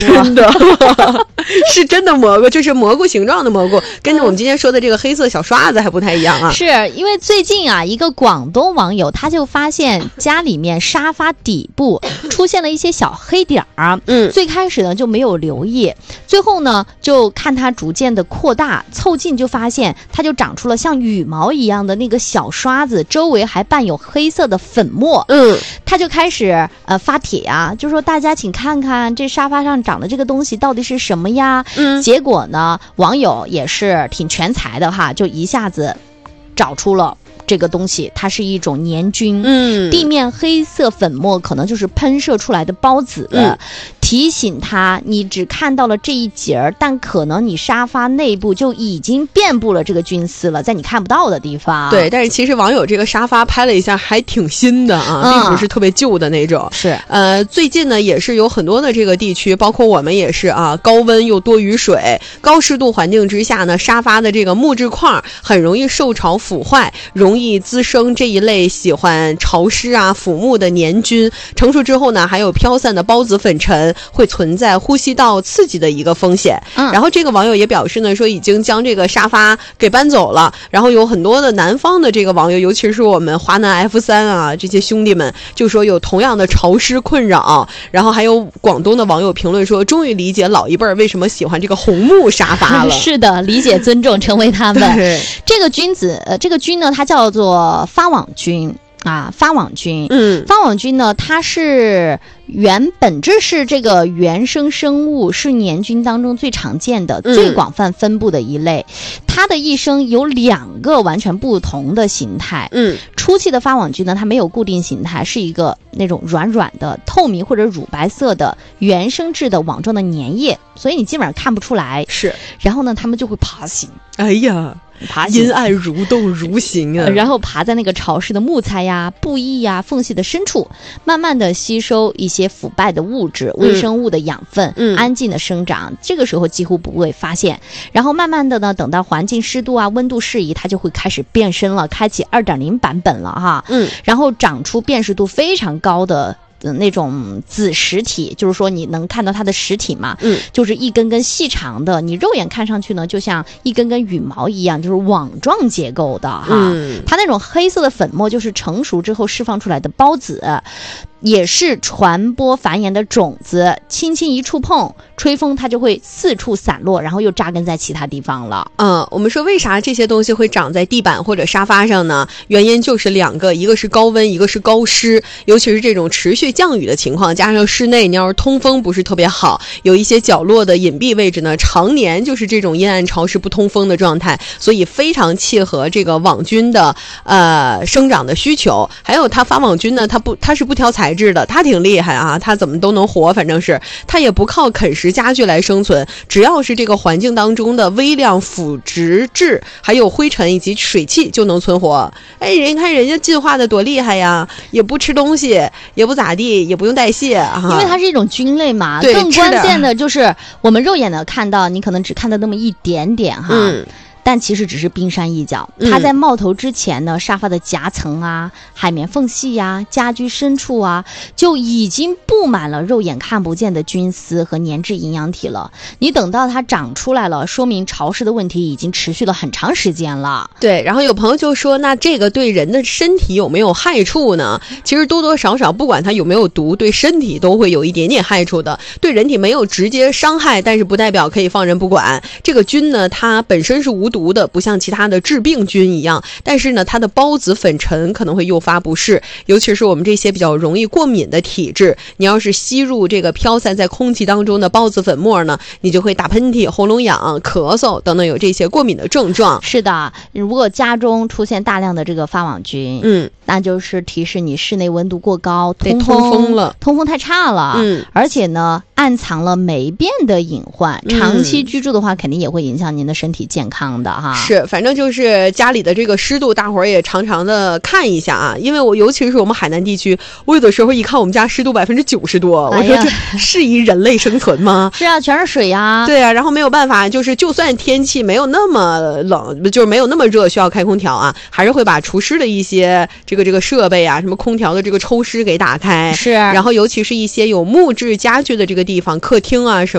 真的是真的蘑菇，就是蘑菇形状的蘑菇，跟着我们今天说的这个黑色小刷子还不太一样啊。 是因为最近啊，一个广东网友他就发现家里面沙发底部出现了一些小黑点儿，最开始呢就没有留意，最后呢就看它逐渐的扩大，凑近就发现它就长出了像羽毛一样的那个小刷子，周围还伴有黑色的粉末。他就开始发帖啊，就说大家请看看这沙发上长的这个东西到底是什么呀？结果呢，网友也是挺全才的哈，就一下子找出了这个东西，它是一种黏菌。地面黑色粉末可能就是喷射出来的孢子。提醒他，你只看到了这一节儿，但可能你沙发内部就已经遍布了这个菌丝了，在你看不到的地方。 对，但是其实网友这个沙发拍了一下，还挺新的啊，并不是特别旧的那种。 是， 最近呢也是有很多的这个地区，包括我们也是啊，高温又多雨水、高湿度环境之下呢，沙发的这个木质块很容易受潮腐坏，容易滋生这一类喜欢潮湿啊、腐木的黏菌。成熟之后呢，还有飘散的孢子粉尘。会存在呼吸道刺激的一个风险。然后这个网友也表示呢，说已经将这个沙发给搬走了。然后有很多的南方的这个网友，尤其是我们华南 F3啊这些兄弟们，就说有同样的潮湿困扰。然后还有广东的网友评论说，终于理解老一辈为什么喜欢这个红木沙发了。 是的，理解尊重成为他们。这个菌呢，它叫做发网菌。发网菌。发网菌呢，它是本质是这个原生生物，是黏菌当中最常见的、最广泛分布的一类。它的一生有2个完全不同的形态。初期的发网菌呢，它没有固定形态，是一个那种软软的、透明或者乳白色的原生质的网状的粘液，所以你基本上看不出来。 是， 然后呢，它们就会爬行。 哎呀。阴暗蠕动蠕行啊， 然后爬在那个潮湿的木材呀、布艺呀、缝隙的深处，慢慢的吸收一些腐败的物质、微生物的养分，安静的生长。这个时候几乎不会发现，然后慢慢的呢，等到环境湿度啊、温度适宜，它就会开始变身了，开启 2.0 版本了哈。然后长出辨识度非常高的那种子实体，就是说你能看到它的实体嘛，就是一根根细长的，你肉眼看上去呢就像一根根羽毛一样，就是网状结构的哈。它那种黑色的粉末就是成熟之后释放出来的孢子，也是传播繁衍的种子，轻轻一触碰，吹风它就会四处散落，然后又扎根在其他地方了。 我们说为啥这些东西会长在地板或者沙发上呢？原因就是2个，一个是高温，一个是高湿，尤其是这种持续降雨的情况，加上室内你要是通风不是特别好，有一些角落的隐蔽位置呢，常年就是这种阴暗潮湿不通风的状态，所以非常契合这个网菌的生长的需求。还有它发网菌呢，它是不挑材质的，它挺厉害啊，它怎么都能活，反正是它也不靠啃食家具来生存，只要是这个环境当中的微量腐殖质还有灰尘以及水汽就能存活。你看人家进化的多厉害呀，也不吃东西，也不咋地，也不用代谢啊， 因为它是一种菌类嘛。 对， 更关键的就是我们肉眼的看到，你可能只看到那么一点点哈。但其实只是冰山一角，它在冒头之前呢，沙发的夹层啊、海绵缝隙啊、家居深处啊，就已经布满了肉眼看不见的菌丝和粘质营养体了。你等到它长出来了，说明潮湿的问题已经持续了很长时间了。 对，然后有朋友就说，那这个对人的身体有没有害处呢？其实多多少少，不管它有没有毒，对身体都会有一点点害处的。对人体没有直接伤害，但是不代表可以放任不管。这个菌呢，它本身是无毒的，不像其他的致病菌一样，但是呢，它的孢子粉尘可能会诱发不适，尤其是我们这些比较容易过敏的体质，你要是吸入这个飘散在空气当中的孢子粉末呢，你就会打喷嚏、喉咙痒、咳嗽等等，有这些过敏的症状。 是的，如果家中出现大量的这个发网菌，那就是提示你室内温度过高， 通风了， 通风太差了，而且呢，暗藏了霉变的隐患，长期居住的话，肯定也会影响您的身体健康的哈。 是，反正就是家里的这个湿度，大伙儿也常常的看一下啊，因为尤其是我们海南地区，我有的时候一看我们家湿度90%多，我说这适宜人类生存吗？ 是啊，全是水呀。 对啊，然后没有办法，就算天气没有那么冷，就是没有那么热，需要开空调啊，还是会把除湿的一些这个设备啊，什么空调的这个抽湿给打开。 是， 然后尤其是一些有木质家具的这个地方，客厅啊什么。